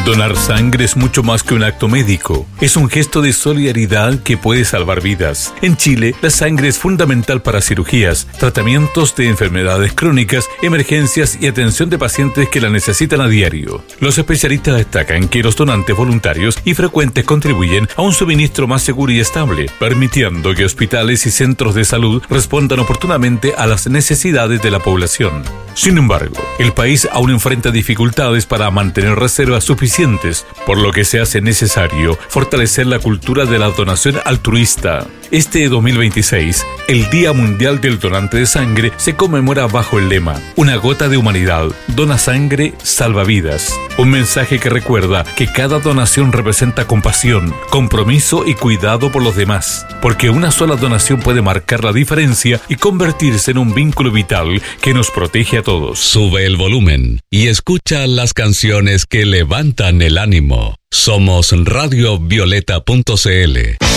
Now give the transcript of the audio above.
Donar sangre es mucho más que un acto médico. Es un gesto de solidaridad que puede salvar vidas. En Chile, la sangre es fundamental para cirugías, tratamientos de enfermedades crónicas, emergencias y atención de pacientes que la necesitan a diario. Los especialistas destacan que los donantes voluntarios y frecuentes contribuyen a un suministro más seguro y estable, permitiendo que hospitales y centros de salud respondan oportunamente a las necesidades de la población. Sin embargo, el país aún enfrenta dificultades para mantener reservas suficientes, por lo que se hace necesario fortalecer la cultura de la donación altruista. Este 2026, el Día Mundial del Donante de Sangre se conmemora bajo el lema "Una gota de humanidad, dona sangre, salva vidas". Un mensaje que recuerda que cada donación representa compasión, compromiso y cuidado por los demás, porque una sola donación puede marcar la diferencia y convertirse en un vínculo vital que nos protege a todos. Sube el volumen y escucha las canciones que levantan el ánimo. Somos radiovioleta.cl.